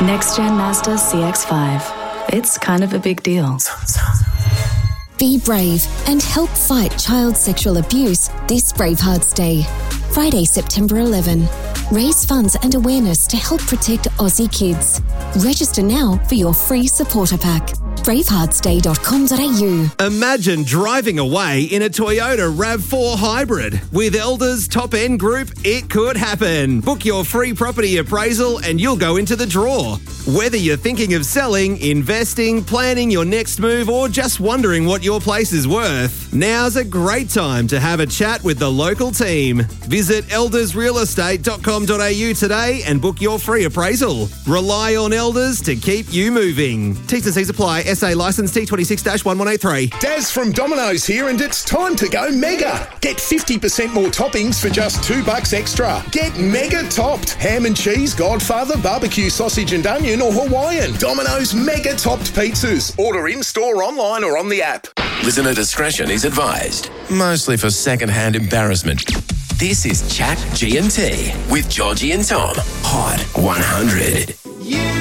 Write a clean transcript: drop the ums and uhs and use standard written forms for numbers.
Next Gen Mazda CX-5. It's kind of a big deal. Be brave and help fight child sexual abuse this Bravehearts Day. Friday, September 11. Raise funds and awareness to help protect Aussie kids. Register now for your free supporter pack. braveheartsday.com.au. Imagine driving away in a Toyota RAV4 hybrid. With Elders Top End Group, it could happen. Book your free property appraisal and you'll go into the draw. Whether you're thinking of selling, investing, planning your next move, or just wondering what your place is worth, now's a great time to have a chat with the local team. Visit eldersrealestate.com.au today and book your free appraisal. Rely on Elders to keep you moving. T's and C's apply. SA licence T26-1183. Daz from Domino's here, and it's time to go mega. Get 50% more toppings for just $2 extra. Get mega topped. Ham and cheese, Godfather, barbecue sausage and onion, or Hawaiian. Domino's mega topped pizzas. Order in store, online, or on the app. Listener discretion is advised, mostly for second-hand embarrassment. This is Chat G&T with Georgie and Tom. Hot 100.